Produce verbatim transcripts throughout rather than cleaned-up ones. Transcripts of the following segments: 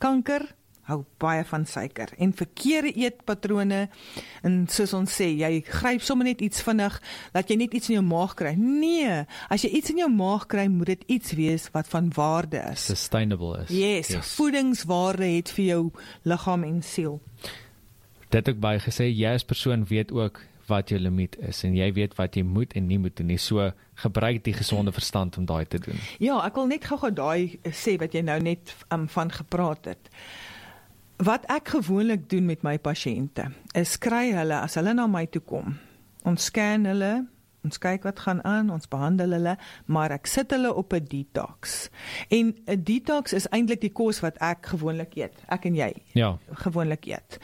kanker hou baie van suiker. En verkeerde eetpatrone, en soos ons sê, jy gryp sommer net iets vinnig, dat jy net iets in jou maag kry. Nee, as jy iets in jou maag kry, moet dit iets wees wat van waarde is. Sustainable is. Yes, yes. Voedingswaarde het vir jou liggaam en siel. Dit ook baie gesê, jy as persoon weet ook wat jou limiet is, en jy weet wat jy moet en nie moet doen nie, so gebruik die gesonde verstand om daai te doen. Ja, ek wil net gou-gou daai sê wat jy nou net um, van gepraat het. Wat ek gewoonlik doen met my pasiënte, is kry hulle, as hulle na my toe kom, ons scan hulle, ons kyk wat gaan aan, ons behandel hulle, maar ek sit hulle op 'n detox. En 'n detox is eintlik die kos wat ek gewoonlik eet, ek en jy ja. gewoonlik eet.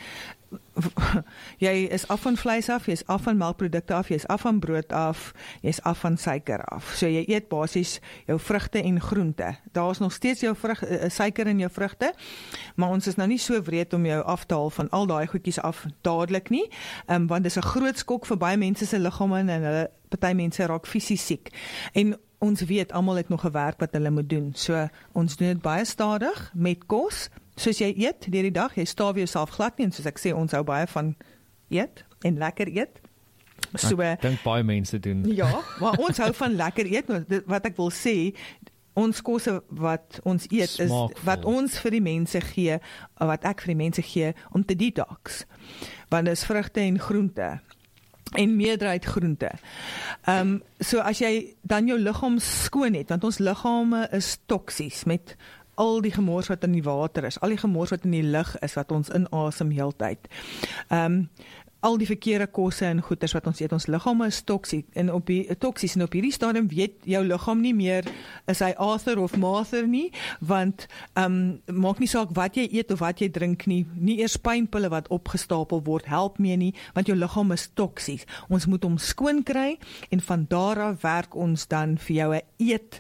Jy is af van vleis af, jy is af van melkprodukte af, jy is af van brood af, jy is af van suiker af. So jy eet basies jou vrugte en groente. Daar is nog steeds jou vrug, uh, suiker in jou vrugte, maar ons is nou nie so wreed om jou af te haal van al daai goedjies af dadelik nie, um, want dis 'n groot skok vir baie mense se liggame en hulle, party mense raak fisies siek. En ons weet, almal het nog 'n werk wat hulle moet doen. So ons doen dit baie stadig met kos. Soos jy eet deur die dag, jy staaf jouself glad nie, en soos ek sê, ons hou baie van eet en lekker eet. So, ek dink baie mense doen. Ja, maar ons hou van lekker eet, wat ek wil sê, ons kosse wat ons eet, Smaakvol. is wat ons vir die mense gee, wat ek vir die mense gee, om te detox. Want dis vrugte en groente, en meerderheid groente. Um, so as jy dan jou liggaam skoon het, want ons liggame is toksies, met al die gemors wat in die water is, al die gemors wat in die lug is, wat ons inasem heeltyd. Um, al die verkeerde kosse en goeders wat ons eet, ons liggame is toksies, en op die toksies, en op hierdie stadium weet jou liggaam nie meer, is hy Arthur of Martha nie, want um, maak nie saak wat jy eet of wat jy drink nie, nie eers pynpille wat opgestapel word, help mee nie, want jou liggaam is toksies. Ons moet hom skoon kry, en van daar af werk ons dan vir jou 'n eet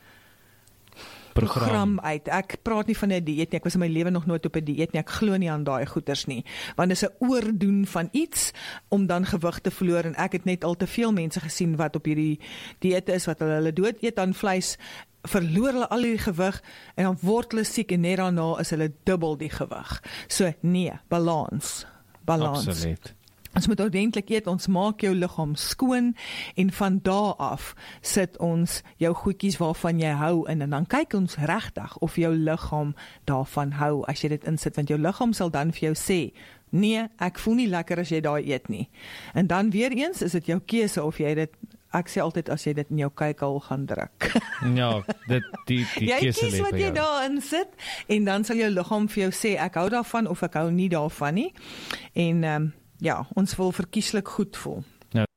program uit. Ek praat nie van 'n dieet nie, ek was in my lewe nog nooit op 'n dieet nie, ek glo nie aan daai goeters nie, want dit is 'n oordoen van iets, om dan gewig te verloor, en ek het net al te veel mense gesien, wat op hierdie dieet is, wat hulle, hulle dood eet aan vleis, verloor hulle al die gewig, en dan word hulle siek, en net daarna is hulle dubbel die gewig. So nee, balans, balans. Absoluut. Ons moet ordentlik eet, ons maak jou liggaam skoon, en van daar af sit ons jou goedjies waarvan jy hou in, en dan kyk ons regtig of jou liggaam daarvan hou, as jy dit insit, want jou liggaam sal dan vir jou sê, nee, ek voel nie lekker as jy daai eet nie. En dan weer eens, is dit jou keuse of jy dit, ek sê altyd, as jy dit in jou kykel gaan druk. Ja, dit, die, die jy keuse kies lê wat by jy jou. daarin sit, en dan sal jou liggaam vir jou sê, ek hou daarvan, of ek hou nie daarvan nie, en um, ja, ons wil verkieslik goed voel. Nou,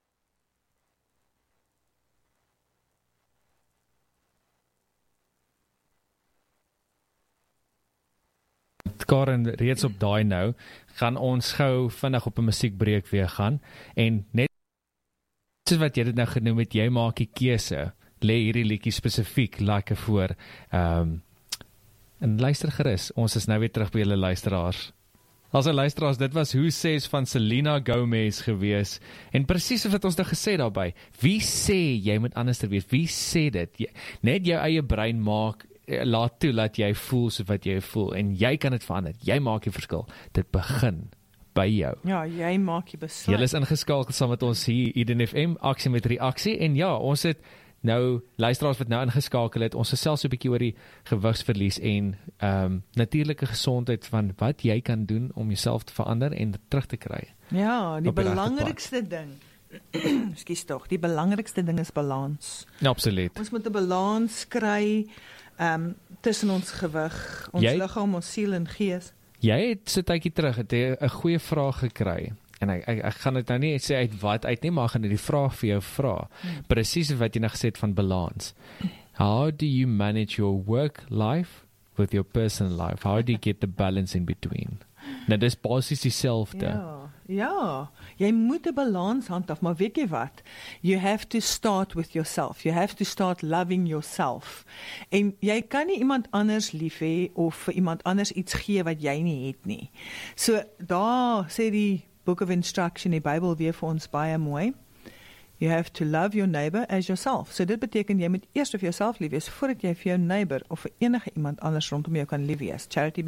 Karen, reeds op daai nou, gaan ons gou vinnig op 'n musiekbreek weer gaan, en net soos wat jy dit nou genoem het, jy maak die keuse, lê hierdie liedjie spesifiek lekker voor, um, en luister gerus, ons is nou weer terug by julle luisteraars. As 'n luisteraars, dit was Who Says van Selena Gomez gewees, en presies wat ons nou gesê daarby, wie sê jy moet anders ter wees, wie sê dit, jy, net jou eie brein maak, laat toe, laat jy voel so wat jy voel, en jy kan dit verander, jy maak die verskil, dit begin by jou. Ja, jy maak die besluit. Julle is ingeskakel saam met ons hier, Eden F M, aksie met reaksie, en ja, ons het nou, luisteraars wat nou ingeskakel het, ons gesels so 'n bietjie oor die gewigsverlies en um, natuurlike gesondheid van wat jy kan doen om jouself te verander en terug te kry. Ja, die op die regte belangrikste ding, ekskuus tog, die belangrikste ding is balans. Ja, absoluut. Ons moet 'n balans kry um, tussen ons gewig, ons Jy- liggaam, ons siel en gees. Jy het so 'n tydjie terug, het jy 'n goeie vraag gekry, en ek, ek, ek gaan dit nou nie sê uit wat uit nie, maar ek gaan die vraag vir jou vra, hmm. presies wat jy nou gesê het van balans. How do you manage your work life with your personal life? How do you get the balance in between? Nou, dis basies dieselfde. Ja, ja, jy moet 'n balans handhaaf, maar weet jy wat? You have to start with yourself. You have to start loving yourself. En jy kan nie iemand anders lief hê of vir iemand anders iets gee wat jy nie het nie. So daar sê die Book of Instruction, die Bybel weer vir ons baie mooi. You have to love your neighbor as yourself. So dit beteken jy moet eers vir jouself lief wees voordat jy vir jou neighbor of vir enige iemand anders rondom jou kan lief wees. Charity